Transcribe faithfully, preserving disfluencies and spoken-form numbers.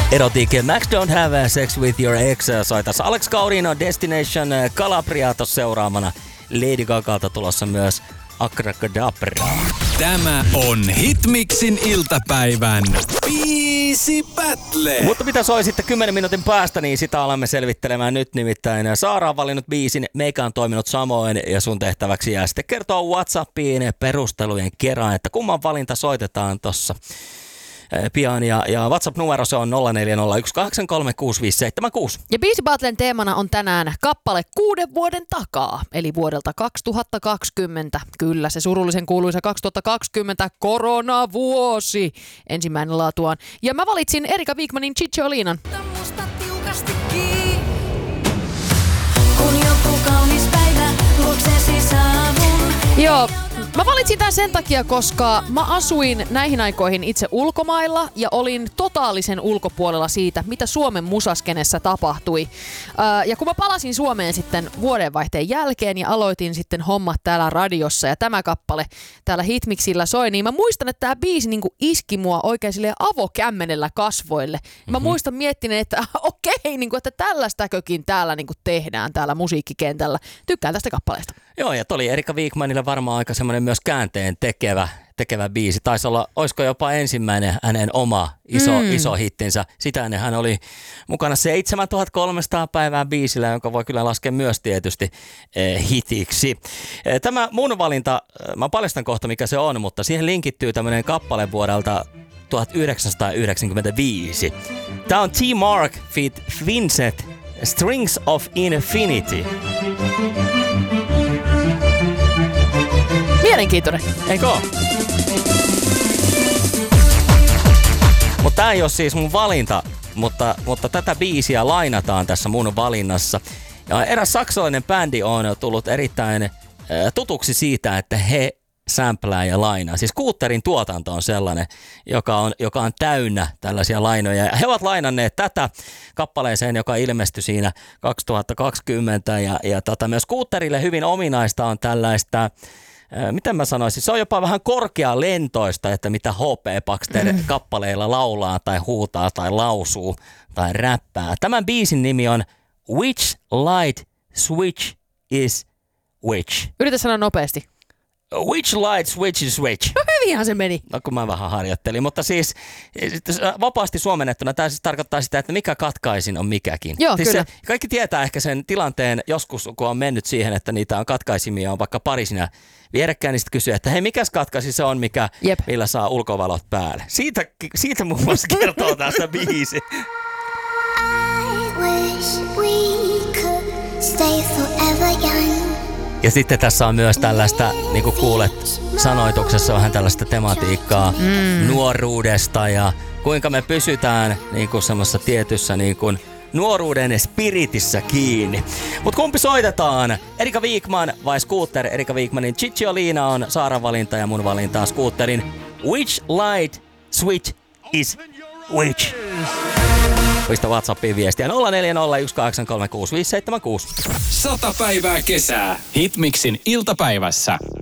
Erotic, Max Don't Have Sex With Your Ex soitas Alex Gaudino, Destination Calabria tossa seuraavana. Lady Gagalta tulossa myös Abracadabra. Tämä on Hitmixin iltapäivän biisi battle. Mutta mitä soi sitten kymmenen minuutin päästä, niin sitä alamme selvittelemään nyt. Nimittäin Saara on valinnut biisin, meikä on toiminut samoin ja sun tehtäväksi jää sitten kertoa WhatsAppiin perustelujen kerran, että kumman valinta soitetaan tossa pian. Ja, ja WhatsApp-numero se on nolla neljä nolla yksi kahdeksan kolme kuusi viisi seitsemän kuusi. Ja biisi battlen teemana on tänään kappale kuuden vuoden takaa, eli vuodelta kaksituhattakaksikymmentä. Kyllä, se surullisen kuuluisa kaksituhattakaksikymmentä koronavuosi ensimmäinen laatuaan. Ja mä valitsin Erika Wigmanin Cicciolinan. Kun joku kaunis päivä luoksesi saavun. Joo. Mä valitsin tämän sen takia, koska mä asuin näihin aikoihin itse ulkomailla ja olin totaalisen ulkopuolella siitä, mitä Suomen musaskenessä tapahtui. Ää, ja kun mä palasin Suomeen sitten vuodenvaihteen jälkeen ja aloitin sitten hommat täällä radiossa ja tämä kappale täällä Hitmixillä soi, niin mä muistan, että tämä biisi niinku iski mua oikein silleen avokämmenellä kasvoille. Mä mm-hmm. muistan miettineen, että okei, niinku, että tällaistäkökin täällä niinku tehdään täällä musiikkikentällä. Tykkään tästä kappaleesta. Joo, ja toi oli Erika Wigmanille varmaan aika semmoinen myös käänteen tekevä, tekevä biisi. Taisi olla, olisiko jopa ensimmäinen hänen oma iso, mm. iso hittinsä. Sitä ennen hän oli mukana seitsemäntuhattakolmesataa päivää biisillä, jonka voi kyllä laskea myös tietysti eh, hitiksi. Eh, tämä mun valinta, mä paljastan kohta mikä se on, mutta siihen linkittyy tämmöinen kappale vuodelta tuhatyhdeksänsataayhdeksänkymmentäviisi. Tämä on T-Mark feat. Vincent, Strings of Infinity. Mielenkiintoinen. Eikö ole? Mutta tää ei ole siis mun valinta, mutta, mutta tätä biisiä lainataan tässä mun valinnassa. Ja eräs saksalainen bändi on tullut erittäin äh, tutuksi siitä, että he samplää ja lainaa. Siis Scooterin tuotanto on sellainen, joka on, joka on täynnä tällaisia lainoja. Ja he ovat lainanneet tätä kappaleeseen, joka ilmestyi siinä kaksituhattakaksikymmentä. Ja, ja tota, myös Scooterille hyvin ominaista on tällaista, miten mä sanoisin, se on jopa vähän korkea lentoista, että mitä H P Baxter mm. kappaleilla laulaa tai huutaa tai lausuu tai räppää. Tämän biisin nimi on Which Light Switch is Which? Yritä sanoa nopeasti. Which light switch is which? No hyvinhän se meni. No kun mä vähän harjoittelin, mutta siis vapaasti suomennettuna tämä siis tarkoittaa sitä, että mikä katkaisin on mikäkin. Joo, siis kyllä. Se, kaikki tietää ehkä sen tilanteen joskus, kun on mennyt siihen, että niitä on katkaisimia, on vaikka pari siinä vierekkäin, niin sitten kysyy, että hei, mikäs katkaisi se on, mikä, Jep. millä saa ulkovalot päälle. Siitä, siitä muun muassa kertoo tästä biisi. I wish we could stay forever young. Ja sitten tässä on myös tällaista, niin kuin kuulet sanoituksessa, on tällaista tematiikkaa mm. nuoruudesta ja kuinka me pysytään niin kuin semmoisessa tietyssä niin kuin nuoruuden spiritissä kiinni. Mutta kumpi soitetaan? Erika Wigman vai Scooter? Erika Wigmanin Cicciolina on Saaran valinta ja mun valinta on Scooterin Which Light Switch is Which? Pistä WhatsAppiin viestiä nolla neljä nolla yksi kahdeksan kolme kuusi viisi seitsemän kuusi. Sata päivää kesää. Hitmixin iltapäivässä.